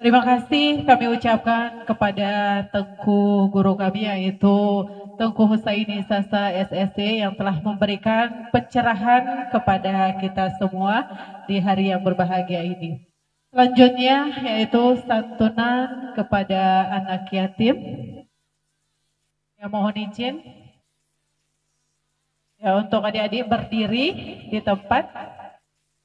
Terima kasih kami ucapkan kepada Tengku Guru kami yaitu Tengku Husaini Sasa SSC yang telah memberikan pencerahan kepada kita semua di hari yang berbahagia ini. Selanjutnya yaitu santunan kepada anak yatim. Yang mohon izin ya untuk adik-adik berdiri di tempat.